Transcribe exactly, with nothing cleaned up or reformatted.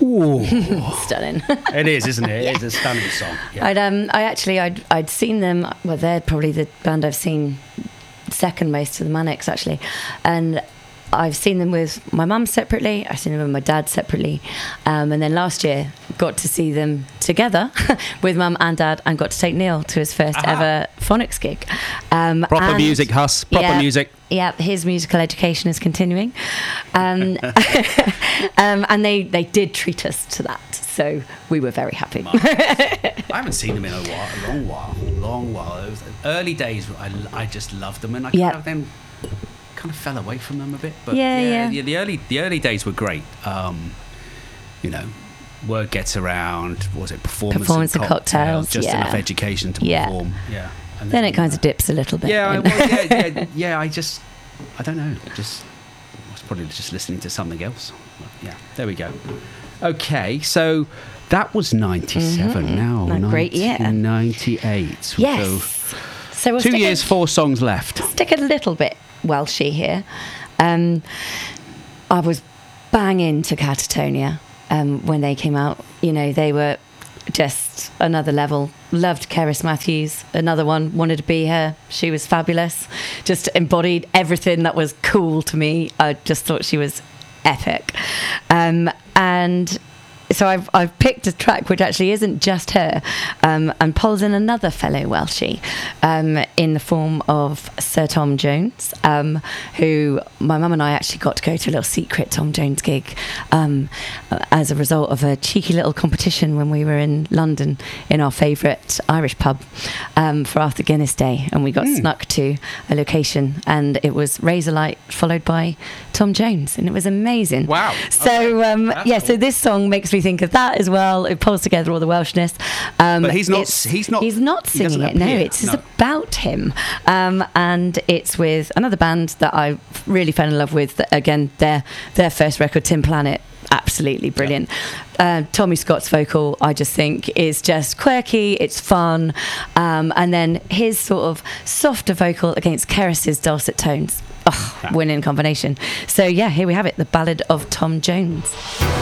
Ooh. Stunning. It is, isn't it? Yeah. It is a stunning song. Yeah. I'd um, I actually, I'd, I'd seen them. Well, they're probably the band I've seen second most to the Manics, actually, and I've seen them with my mum separately. I've seen them with my dad separately, um, and then last year got to see them together with mum and dad, and got to take Neil to his first Aha. ever Phonics gig. Um, Proper and- music, Huss. Proper yeah, music. Yeah, his musical education is continuing, um, um, and they they did treat us to that, so we were very happy. I haven't seen them in a while, a long while, long while. It was early days. I, I just loved them, and I Yeah. kind of then kind of fell away from them a bit. But Yeah, yeah, yeah. the early the early days were great. Um, you know, word gets around. What was it performance, Performance and and cocktails? cocktails, Just yeah. enough education to Yeah. perform. Yeah. And Then it kind of dips a little bit. Yeah, I, you well, know. yeah, yeah, yeah. I just, I don't know. Just I was probably just listening to something else. Yeah, there we go. Okay, so that was ninety-seven. Mhm. Now, A great year. ninety-eight. Yes. So So we'll two stick years, a, four songs left. stick a little bit Welshy here. Um, I was bang into Catatonia um, when they came out. You know, they were just another level. Loved Keris Matthews, another one. Wanted to be her. She was fabulous. Just embodied everything that was cool to me. I just thought she was epic. Um, and so I've I've picked a track which actually isn't just her, um, and pulls in another fellow Welshie um, in the form of Sir Tom Jones, um, who my mum and I actually got to go to a little secret Tom Jones gig um, as a result of a cheeky little competition when we were in London in our favourite Irish pub um, for Arthur Guinness Day, and we got Mm. snuck to a location, and it was Razorlight followed by Tom Jones, and it was amazing. Wow. So Okay. um, That's yeah, cool. so this song makes me think of that as well. It pulls together all the Welshness. Um, But he's not- it's- he's not- He's not he singing doesn't it. No, appear, it's no. just about him. Um, and it's with another band that I really fell in love with. That, again, their their first record, Tim Planet. Absolutely brilliant. Uh, Tommy Scott's vocal, I just think, is just quirky. It's fun, um, and then his sort of softer vocal against Keris's dulcet tones. Oh, winning combination. So yeah, here we have it, the Ballad of Tom Jones.